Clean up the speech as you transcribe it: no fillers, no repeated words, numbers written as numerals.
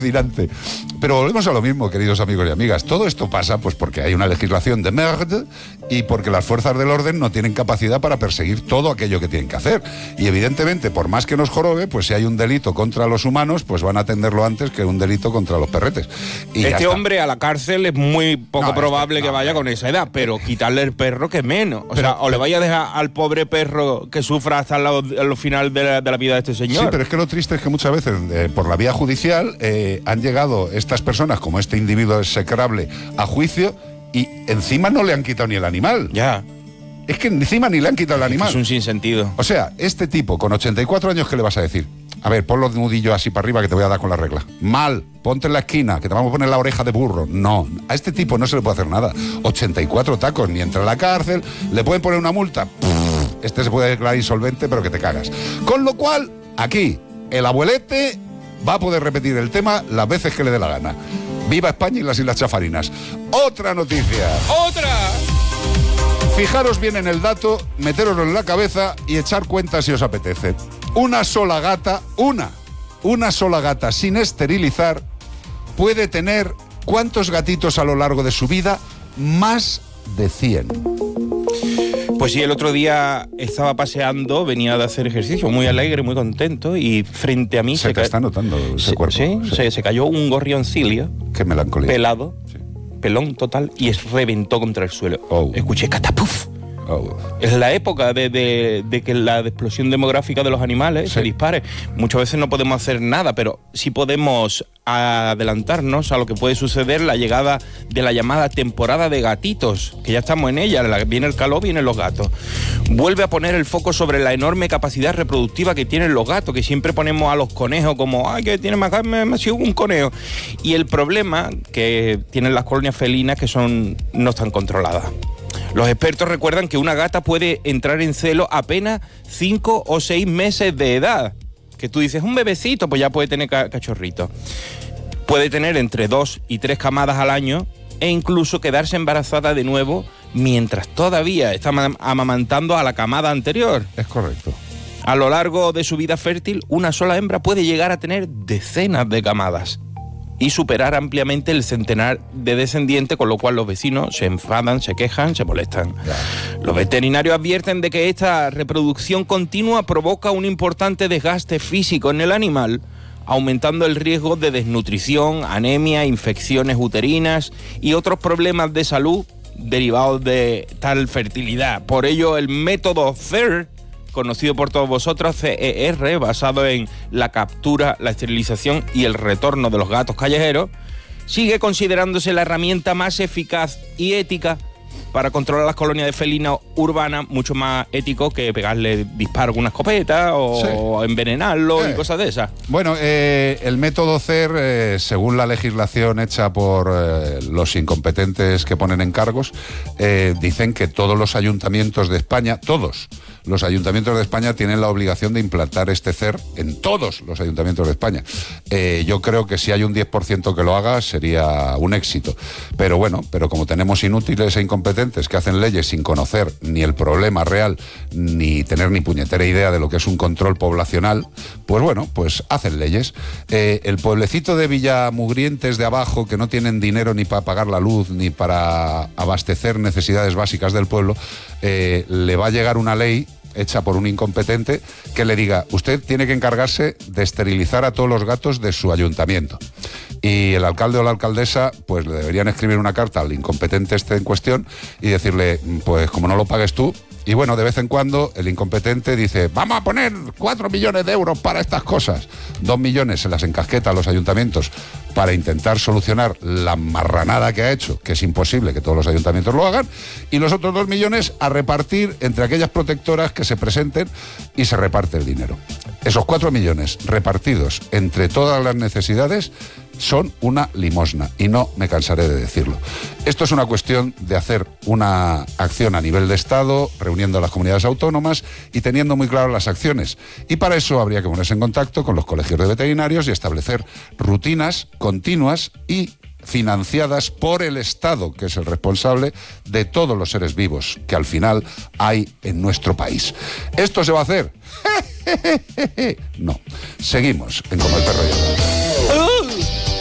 fascinante. Pero volvemos a lo mismo, queridos amigos y amigas. Todo esto pasa pues porque hay una legislación de merde y porque las fuerzas del orden no tienen capacidad para perseguir todo aquello que tienen que hacer. Y evidentemente, por más que nos jorobe, pues si hay un delito contra los humanos, pues van a atenderlo antes que un delito contra los perretes. Y este hombre a la cárcel es muy poco probable que vaya con esa edad, pero quitarle el perro que menos. O sea, o le vaya a dejar al pobre perro que sufra hasta el final de la vida de este señor. Sí, pero es que lo triste es que muchas veces, por la vía judicial, han llegado estas personas, como este individuo execrable, a juicio y encima no le han quitado ni el animal. Ya. Es que encima ni le han quitado el animal. Es un sinsentido. O sea, este tipo con 84 años, ¿qué le vas a decir? A ver, pon los nudillos así para arriba que te voy a dar con la regla. Mal, ponte en la esquina, que te vamos a poner la oreja de burro. No, a este tipo no se le puede hacer nada. 84 tacos, ni entra a la cárcel, le pueden poner una multa. Este se puede declarar insolvente, pero que te cagas. Con lo cual, aquí, el abuelete va a poder repetir el tema las veces que le dé la gana. ¡Viva España y las Islas Chafarinas! ¡Otra noticia! ¡Otra! Fijaros bien en el dato, metéroslo en la cabeza y echar cuenta si os apetece. Una sola gata sin esterilizar puede tener ¿cuántos gatitos a lo largo de su vida? Más de 100. Pues sí, el otro día estaba paseando, venía de hacer ejercicio, muy alegre, muy contento, y frente a mí se te está notando ese cuerpo. Sí, se cayó un gorrioncillo. Qué melancolía. Pelado, sí. Pelón total, y reventó contra el suelo. Oh. Escuché catapuf. Oh. Es la época de que la explosión demográfica de los animales se dispare. Muchas veces no podemos hacer nada, pero sí podemos adelantarnos a lo que puede suceder, la llegada de la llamada temporada de gatitos, que ya estamos en ella. Viene el calor, vienen los gatos. Vuelve a poner el foco sobre la enorme capacidad reproductiva que tienen los gatos, que siempre ponemos a los conejos como, ay, que tiene más, me ha sido un conejo. Y el problema que tienen las colonias felinas que no están controladas. Los expertos recuerdan que una gata puede entrar en celo apenas 5 o 6 meses de edad. Que tú dices, un bebecito, pues ya puede tener cachorrito. Puede tener entre 2 y 3 camadas al año e incluso quedarse embarazada de nuevo mientras todavía está amamantando a la camada anterior. Es correcto. A lo largo de su vida fértil, una sola hembra puede llegar a tener decenas de camadas y superar ampliamente el centenar de descendientes, con lo cual los vecinos se enfadan, se quejan, se molestan. Los veterinarios advierten de que esta reproducción continua provoca un importante desgaste físico en el animal, aumentando el riesgo de desnutrición, anemia, infecciones uterinas y otros problemas de salud derivados de tal fertilidad. Por ello, el método CER, conocido por todos vosotros, CER, basado en la captura, la esterilización y el retorno de los gatos callejeros, sigue considerándose la herramienta más eficaz y ética para controlar las colonias de felinas urbanas, mucho más ético que pegarle disparo con una escopeta o envenenarlo y cosas de esas. Bueno, el método CER, según la legislación hecha por los incompetentes que ponen encargos, dicen que todos los ayuntamientos de España, todos los ayuntamientos de España tienen la obligación de implantar este CER en todos los ayuntamientos de España. Yo creo que si hay un 10% que lo haga sería un éxito. Pero bueno, como tenemos inútiles e incompetentes que hacen leyes sin conocer ni el problema real, ni tener ni puñetera idea de lo que es un control poblacional, pues bueno, pues hacen leyes. El pueblecito de Villamugrientes de abajo, que no tienen dinero ni para pagar la luz, ni para abastecer necesidades básicas del pueblo, le va a llegar una ley hecha por un incompetente que le diga, usted tiene que encargarse de esterilizar a todos los gatos de su ayuntamiento. Y el alcalde o la alcaldesa pues le deberían escribir una carta al incompetente este en cuestión y decirle, pues como no lo pagues tú. Y bueno, de vez en cuando el incompetente dice, vamos a poner 4 millones de euros para estas cosas. 2 millones se las encasqueta a los ayuntamientos para intentar solucionar la marranada que ha hecho, que es imposible que todos los ayuntamientos lo hagan, y los otros 2 millones a repartir entre aquellas protectoras que se presenten y se reparte el dinero. Esos 4 millones repartidos entre todas las necesidades son una limosna, y no me cansaré de decirlo. Esto es una cuestión de hacer una acción a nivel de Estado, reuniendo a las comunidades autónomas y teniendo muy claras las acciones. Y para eso habría que ponerse en contacto con los colegios de veterinarios y establecer rutinas continuas y financiadas por el Estado, que es el responsable de todos los seres vivos que al final hay en nuestro país. ¿Esto se va a hacer? No. Seguimos en Como el Perro Llora.